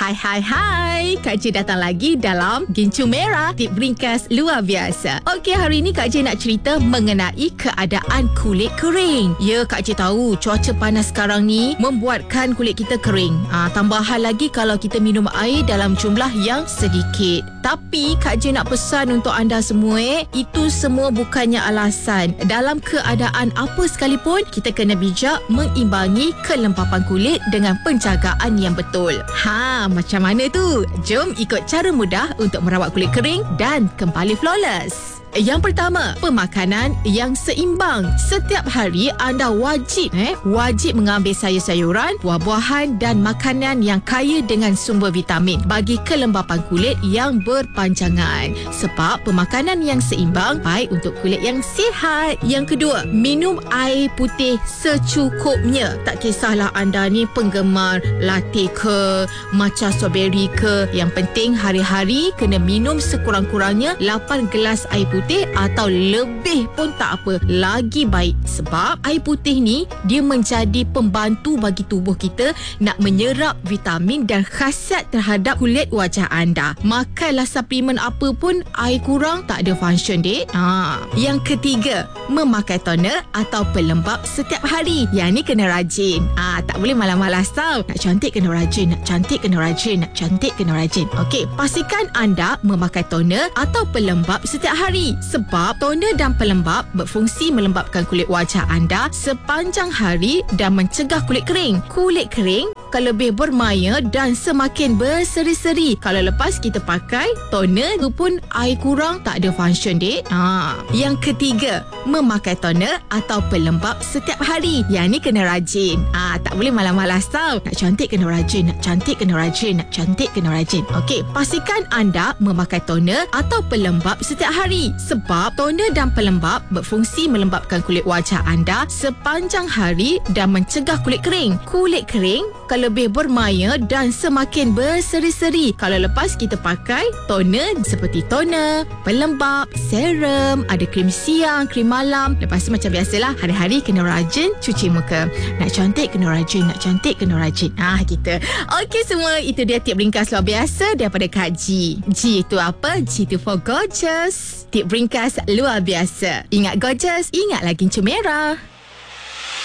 Hai, Kak J datang lagi dalam Gincu Merah, tip ringkas luar biasa. Okey, hari ni Kak J nak cerita mengenai keadaan kulit kering. Ya, Kak J tahu cuaca panas sekarang ni membuatkan kulit kita kering. Tambahan lagi kalau kita minum air dalam jumlah yang sedikit. Tapi Kak J nak pesan untuk anda semua, itu semua bukannya alasan. Dalam keadaan apa sekalipun, kita kena bijak mengimbangi kelembapan kulit dengan penjagaan yang betul. Macam mana tu? Jom ikut cara mudah untuk merawat kulit kering dan kembali flawless. Yang pertama, pemakanan yang seimbang. Setiap hari anda wajib mengambil sayur-sayuran, buah-buahan dan makanan yang kaya dengan sumber vitamin bagi kelembapan kulit yang berpanjangan. Sebab pemakanan yang seimbang baik untuk kulit yang sihat. Yang kedua, minum air putih secukupnya. Tak kisahlah anda ni penggemar latte ke, matcha strawberry ke. Yang penting hari-hari kena minum sekurang-kurangnya 8 gelas air putih atau lebih pun tak apa, lagi baik. Sebab air putih ni dia menjadi pembantu bagi tubuh kita nak menyerap vitamin dan khasiat terhadap kulit wajah anda. Makanlah suplemen apa pun, air kurang tak ada function dek. Yang ketiga, memakai toner atau pelembap setiap hari. Yang ni kena rajin. Tak boleh malas-malas tau. Nak cantik kena rajin, nak cantik kena rajin, nak cantik kena rajin. Okey, pastikan anda memakai toner atau pelembap setiap hari. Sebab toner dan pelembap berfungsi melembapkan kulit wajah anda sepanjang hari dan mencegah kulit kering. Kulit kering lebih bermaya dan semakin berseri-seri. Kalau lepas kita pakai toner tu pun air kurang, tak ada function dek. Yang ketiga, memakai toner atau pelembap setiap hari. Yang ni kena rajin. Tak boleh malas-malas tau. Nak cantik kena rajin, nak cantik kena rajin, nak cantik kena rajin. Okey, pastikan anda memakai toner atau pelembap setiap hari. Sebab toner dan pelembap berfungsi melembapkan kulit wajah anda sepanjang hari dan mencegah kulit kering. Kulit kering lebih bermaya dan semakin berseri-seri kalau lepas kita pakai toner seperti toner, pelembap, serum, ada krim siang, krim malam. Lepas tu macam biasalah, hari-hari kena rajin cuci muka. Nak cantik kena rajin, nak cantik kena rajin. Kita. Okey semua, itu dia tip ringkas luar biasa daripada Kak G. G itu apa? G itu for gorgeous. Tip ringkas luar biasa. Ingat gorgeous, ingat lagi Gincu Merah.